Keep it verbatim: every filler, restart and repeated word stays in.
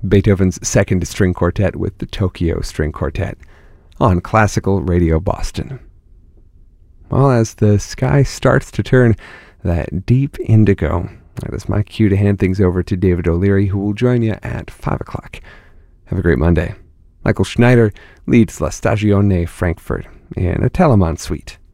Beethoven's Second String Quartet with the Tokyo String Quartet on Classical Radio Boston. Well, as the sky starts to turn that deep indigo, that is my cue to hand things over to David O'Leary, who will join you at five o'clock. Have a great Monday. Michael Schneider leads La Stagione Frankfurt in a Telemann suite.